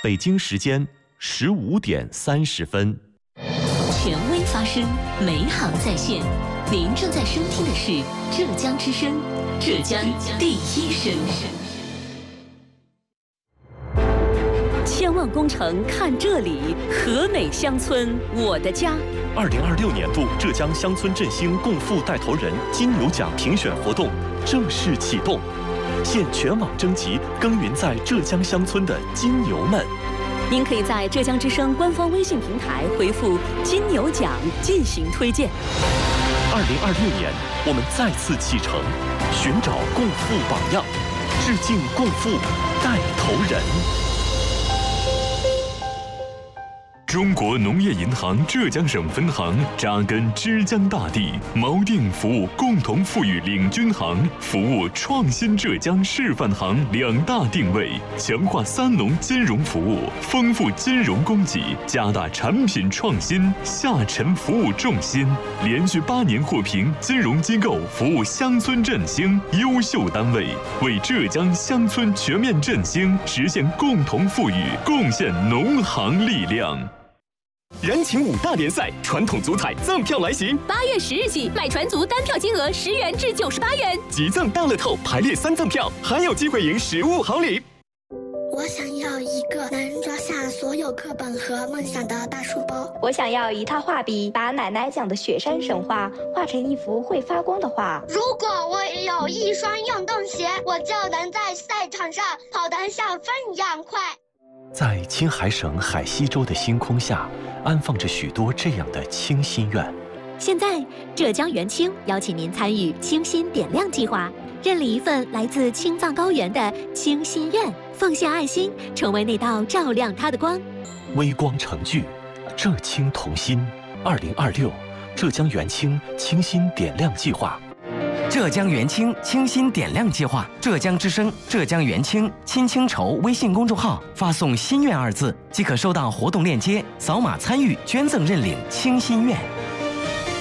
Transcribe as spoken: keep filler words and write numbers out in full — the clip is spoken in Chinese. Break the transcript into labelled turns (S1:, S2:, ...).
S1: 北京时间十五点三十分。
S2: 权威发声，美好在线。您正在收听的是浙江之声，浙江第一声。千万工程看这里，和美乡村我的家。
S1: 二零二六年度浙江乡村振兴共富带头人金牛奖评选活动正式启动，现全网征集耕耘在浙江乡村的金牛们。
S2: 您可以在浙江之声官方微信平台回复“金牛奖”进行推荐。
S1: 二零二六年，我们再次启程，寻找共富榜样，致敬共富带头人。
S3: 中国农业银行浙江省分行扎根枝江大地，锚定服务共同富裕领军行、服务创新浙江示范行两大定位，强化三农金融服务，丰富金融供给，加大产品创新，下沉服务重心，连续八年获评金融机构服务乡村振兴优秀单位，为浙江乡村全面振兴实现共同富裕贡献农行力量。
S4: 人情五大联赛，传统足彩赠票来袭。
S5: 八月十日起，买船足单票金额十元至九十八元，
S4: 即赠大乐透排列三赠票，还有机会赢实物好礼。
S6: 我想要一个能装下所有课本和梦想的大书包。
S7: 我想要一套画笔，把奶奶讲的雪山神话画成一幅会发光的画。
S6: 如果我也有一双运动鞋，我就能在赛场上跑得像风一样快。
S1: 在青海省海西州的星空下，安放着许多这样的清心愿。
S2: 现在，浙江元清邀请您参与清心点亮计划，认领一份来自青藏高原的清心愿，奉献爱心，成为那道照亮它的光。
S1: 微光成炬，浙青同心。二零二六，浙江元清清心点亮计划。
S8: 浙江元清清心点亮计划，浙江之声、浙江元清亲清筹微信公众号发送“心愿”二字，即可收到活动链接，扫码参与捐赠认领清心愿。